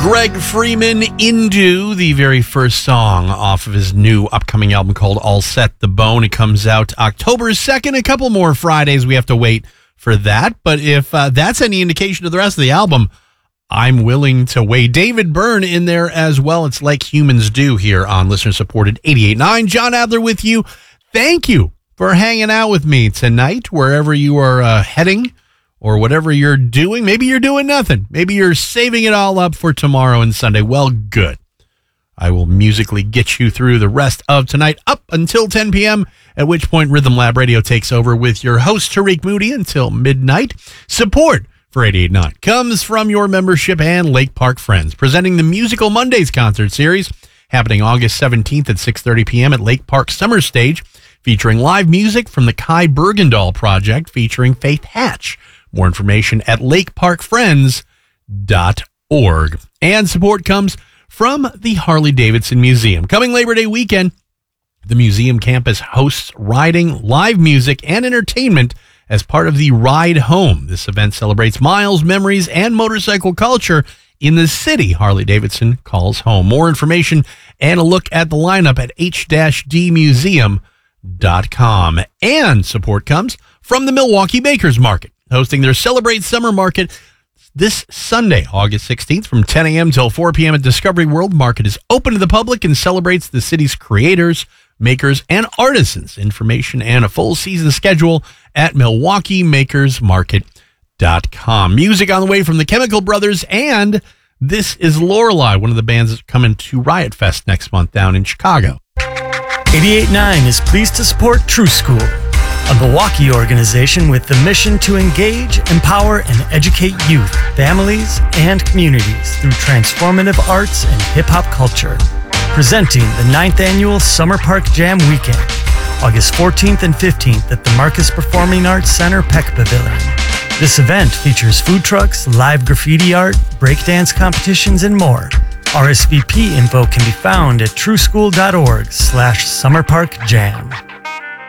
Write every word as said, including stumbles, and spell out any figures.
Greg Freeman, Indu, the very first song off of his new upcoming album called All Set the Bone. It comes out October second. A couple more Fridays. We have to wait for that. But if uh, that's any indication of the rest of the album, I'm willing to wait. David Byrne in there as well. It's Like Humans Do here on listener-supported eighty-eight point nine. John Adler with you. Thank you for hanging out with me tonight, wherever you are uh, heading. Or whatever you're doing. Maybe you're doing nothing. Maybe you're saving it all up for tomorrow and Sunday. Well, good. I will musically get you through the rest of tonight up until ten p.m., at which point Rhythm Lab Radio takes over with your host, Tariq Moody, until midnight. Support for eighty-eight point nine comes from your membership and Lake Park Friends, presenting the Musical Mondays concert series, happening August seventeenth at six thirty p.m. at Lake Park Summer Stage, featuring live music from the Kai Bergendahl Project, featuring Faith Hatch. More information at lake park friends dot org. And support comes from the Harley-Davidson Museum. Coming Labor Day weekend, the museum campus hosts riding, live music, and entertainment as part of the Ride Home. This event celebrates miles, memories, and motorcycle culture in the city Harley-Davidson calls home. More information and a look at the lineup at h d museum dot com. And support comes from the Milwaukee Bakers Market, hosting their Celebrate Summer Market this Sunday, August sixteenth, from ten a.m. till four p.m. at Discovery World. Market is open to the public and celebrates the city's creators, makers, and artisans. Information and a full season schedule at milwaukee makers market dot com. Music on the way from the Chemical Brothers, and This Is Lorelei, one of the bands that's coming to Riot Fest next month down in Chicago. eighty-eight point nine is pleased to support True School, a Milwaukee organization with the mission to engage, empower, and educate youth, families, and communities through transformative arts and hip-hop culture. Presenting the ninth Annual Summer Park Jam Weekend, August fourteenth and fifteenth at the Marcus Performing Arts Center Peck Pavilion. This event features food trucks, live graffiti art, breakdance competitions, and more. R S V P info can be found at trueschool dot org slash summerparkjam.